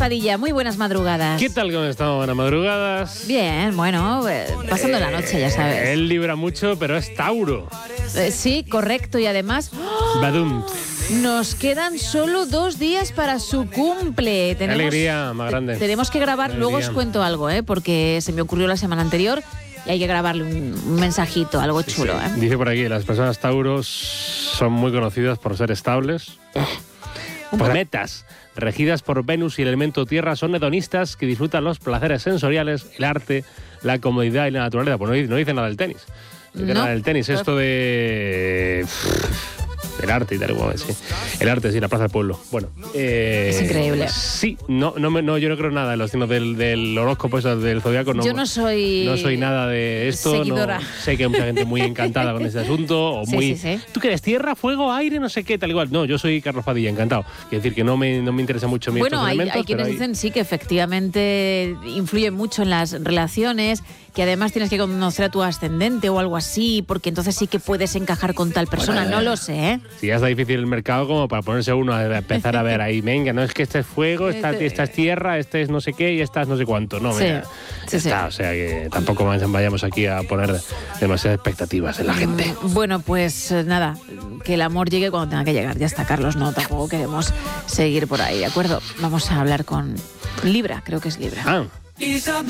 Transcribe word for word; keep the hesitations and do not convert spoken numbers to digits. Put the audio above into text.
Padilla, muy buenas madrugadas. ¿Qué tal? ¿Cómo estamos? Buenas madrugadas. Bien, bueno, eh, pasando eh, la noche, ya sabes. Él libra mucho, pero es Tauro. Eh, sí, correcto, y además... ¡oh! Badum. Nos quedan solo dos días para su cumple. Tenemos, Qué alegría más grande. Tenemos que grabar, luego os cuento algo, ¿eh? Porque se me ocurrió la semana anterior y hay que grabarle un, un mensajito, algo sí, chulo. Sí. ¿eh? Dice por aquí, las personas Tauros son muy conocidas por ser estables. Pues metas regidas por Venus y el elemento tierra son hedonistas que disfrutan los placeres sensoriales, el arte, la comodidad y la naturaleza. Pues no dice, no dice nada del tenis. No dice no, nada del tenis, esto de... El arte y tal, igual, sí. El arte, sí, la Plaza del Pueblo. Bueno. Eh, es increíble. Sí, no, no, me, no, yo no creo nada en los signos del, del horóscopo, eso, del zodiaco. No, yo no soy. No soy nada de esto. Seguidora. No, sé que hay mucha gente muy encantada con este asunto. O sí, muy. Sí, sí. ¿Tú qué eres? ¿Tierra, fuego, aire, no sé qué, tal igual? No, yo soy Carlos Padilla, encantado. Quiero decir que no me, no me interesa mucho mi Bueno, estos hay, elementos. hay quienes hay... dicen sí que efectivamente influye mucho en las relaciones, que además tienes que conocer a tu ascendente o algo así, porque entonces sí que puedes encajar con tal persona. Bueno, no lo sé, ¿eh? Sí, ya está difícil el mercado como para ponerse uno a empezar a ver ahí, venga, no es que este es fuego, esta, esta es tierra, este es no sé qué y esta es no sé cuánto. No, sí, mira, sí, está, sí. O sea que tampoco vayamos aquí a poner demasiadas expectativas en la gente. Bueno, pues nada, que el amor llegue cuando tenga que llegar. Ya está, Carlos, no, tampoco queremos seguir por ahí, ¿de acuerdo? Vamos a hablar con Libra, creo que es Libra. Ah.